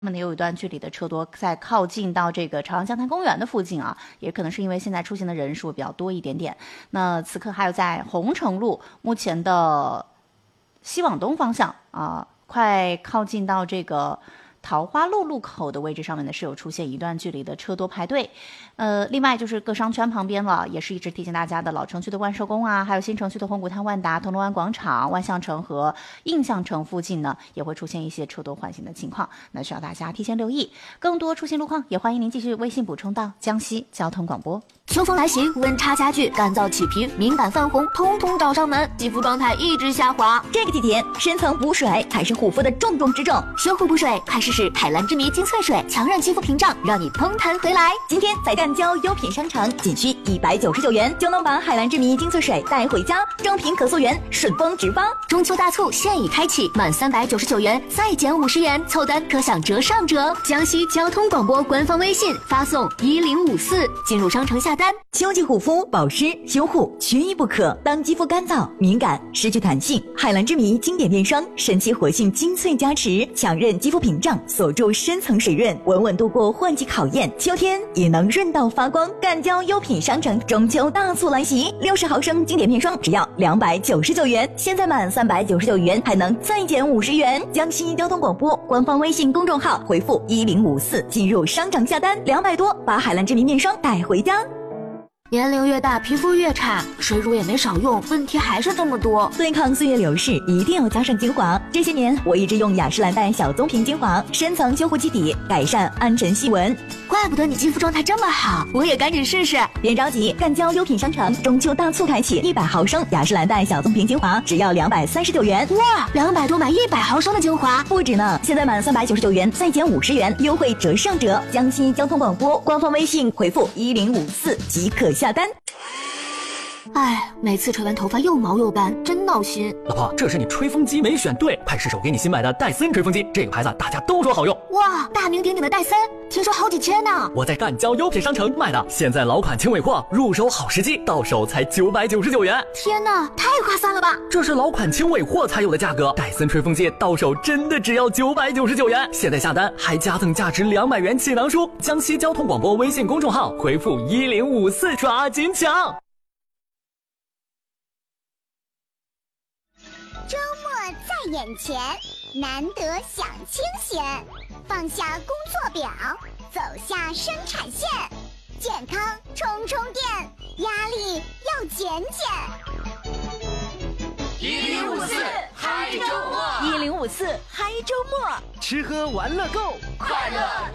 也有一段距离的车多，在靠近到这个朝阳江滩公园的附近啊，也可能是因为现在出行的人数比较多一点点。那此刻还有在红城路目前的西往东方向啊，快靠近到这个桃花路路口的位置上面呢，是有出现一段距离的车多排队。另外就是各商圈旁边了，也是一直提醒大家的老城区的万寿宫啊，还有新城区的红谷滩万达、铜锣湾广场、万象城和印象城附近呢，也会出现一些车多缓行的情况，那需要大家提前留意。更多出行路况，也欢迎您继续微信补充到江西交通广播。 秋风来袭，温差加剧，干燥起皮、敏感泛红，通通找上门，肌肤状态一直下滑。 这个季节，深层补水才是护肤的重中之重。 修护补水，快试试海蓝之谜精粹水，强韧肌肤屏障，让你嘭弹回来。 今天在赣郊优品商城，仅需199元就能把海蓝之谜精粹水带回家，正品可溯源，顺丰直发。 中秋大促现已开启，满399元再减50元，凑单可享折上折。江西交通广播官方微信发送1054，进入商城下单。 秋季护肤保湿修护缺一不可。当肌肤干燥、敏感、失去弹性，海蓝之谜经典面霜神奇活性精粹加持，强韧肌肤屏障，锁住深层水润，稳稳度过换季考验，秋天也能润到发光。赣郊优品商城中秋大促来袭，60毫升经典面霜只要299元，现在满399元还能再减50元。江西交通广播官方微信公众号回复1054进入商城下单，200多把海蓝之谜面霜带回家。 年龄越大，皮肤越差，水乳也没少用，问题还是这么多。 对抗岁月流逝，一定要加上精华。这些年，我一直用雅诗兰黛小棕瓶精华，深层修护基底，改善暗沉细纹。 怪不得你肌肤状态这么好，我也赶紧试试。 别着急，赣郊优品商城中秋大促开启，100毫升雅诗兰黛小棕瓶精华只要239元。 哇，200多买100毫升的精华， 不止呢！现在满399元再减50元，优惠折上折。江西交通广播官方微信回复1054即可下单。 哎，每次吹完头发又毛又干，真闹心。 老婆，这是你吹风机没选对，派试手给你新买的戴森吹风机，这个牌子大家都说好用。 哇，大名鼎鼎的戴森，听说好几千呢。 我在赣郊优品商城买的，现在老款轻尾货，入手好时机，到手才999元。 天哪，太划算了吧！ 这是老款轻尾货才有的价格，戴森吹风机到手真的只要999元。现在下单还加赠价值200元气囊书。江西交通广播微信公众号回复1054抓紧抢。 周末在眼前，难得享清闲，放下工作表，走下生产线，健康充充电，压力要减减。 1054嗨周末 1054嗨周末， 吃喝玩乐购，快乐